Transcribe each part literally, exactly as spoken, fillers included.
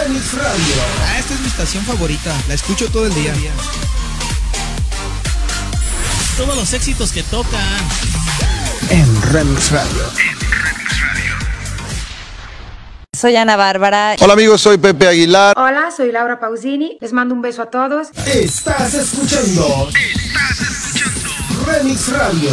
Remix Radio. Ah, esta es mi estación favorita. La escucho todo el día. Todos los éxitos que tocan en Remix Radio. Soy Ana Bárbara. Hola amigos, soy Pepe Aguilar. Hola, soy Laura Pausini. Les mando un beso a todos. Estás escuchando. Estás escuchando. Remix Radio.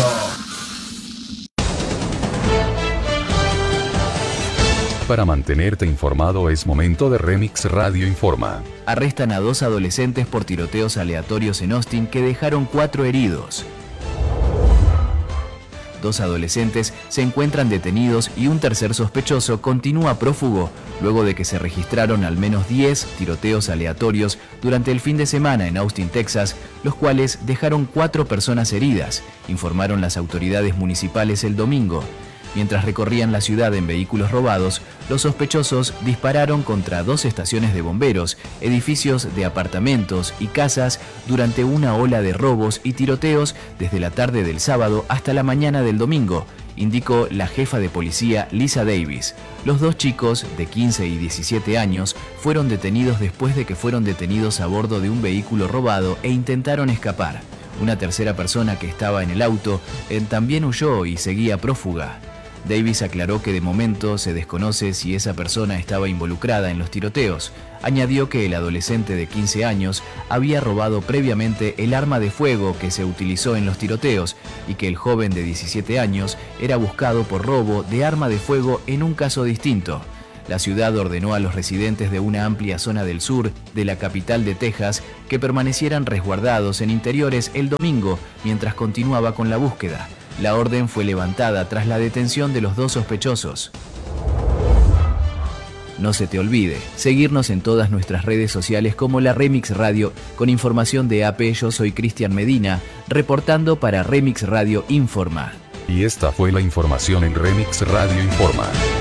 Para mantenerte informado es momento de Remix Radio Informa. Arrestan a dos adolescentes por tiroteos aleatorios en Austin que dejaron cuatro heridos. Dos adolescentes se encuentran detenidos y un tercer sospechoso continúa prófugo luego de que se registraron al menos diez tiroteos aleatorios durante el fin de semana en Austin, Texas, los cuales dejaron cuatro personas heridas, informaron las autoridades municipales el domingo. Mientras recorrían la ciudad en vehículos robados, los sospechosos dispararon contra dos estaciones de bomberos, edificios de apartamentos y casas durante una ola de robos y tiroteos desde la tarde del sábado hasta la mañana del domingo, indicó la jefa de policía Lisa Davis. Los dos chicos, de quince y diecisiete años, fueron detenidos después de que fueron detenidos a bordo de un vehículo robado e intentaron escapar. Una tercera persona que estaba en el auto eh, también huyó y seguía prófuga. Davis aclaró que de momento se desconoce si esa persona estaba involucrada en los tiroteos. Añadió que el adolescente de quince años había robado previamente el arma de fuego que se utilizó en los tiroteos y que el joven de diecisiete años era buscado por robo de arma de fuego en un caso distinto. La ciudad ordenó a los residentes de una amplia zona del sur de la capital de Texas que permanecieran resguardados en interiores el domingo mientras continuaba con la búsqueda. La orden fue levantada tras la detención de los dos sospechosos. No se te olvide seguirnos en todas nuestras redes sociales como la Remix Radio con información de A P. Yo soy Cristian Medina, reportando para Remix Radio Informa. Y esta fue la información en Remix Radio Informa.